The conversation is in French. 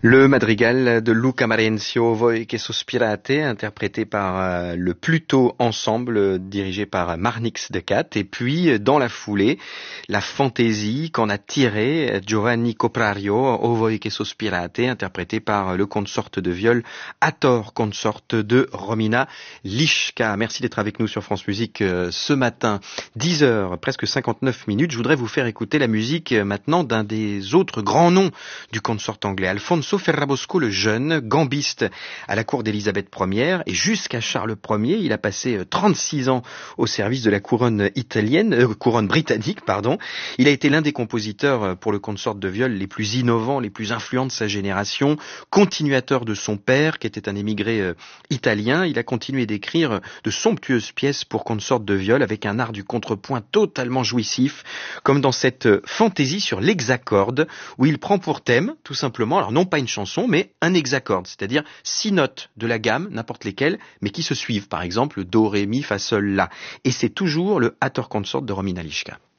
Le madrigal de Luca Marenzio, Voi che sospirate, interprété par le Pluto Ensemble, dirigé par Marnix de Cat. Et puis, dans la foulée, la fantaisie qu'en a tiré Giovanni Coprario, O Voi che sospirate, interprété par le consorte de viol Hathor, consorte de Romina Liška. Merci d'être avec nous sur France Musique ce matin. 10h, presque 59 minutes. Je voudrais vous faire écouter la musique maintenant d'un des autres grands noms du consort anglais, Alfonso Ferrabosco le Jeune, gambiste à la cour d'Élisabeth Ier et jusqu'à Charles Ier. Il a passé 36 ans au service de la couronne britannique. Il a été l'un des compositeurs pour le consort de viol les plus innovants, les plus influents de sa génération, continuateur de son père qui était un émigré italien. Il a continué d'écrire de somptueuses pièces pour consort de viol avec un art du contrepoint totalement jouissif, comme dans cette fantaisie sur l'hexacorde où il prend pour thème, tout simplement, alors non pas une chanson, mais un hexacorde, c'est-à-dire 6 notes de la gamme, n'importe lesquelles, mais qui se suivent, par exemple Do, Ré, Mi, Fa, Sol, La. Et c'est toujours le Hathor Consort de Romina Liška.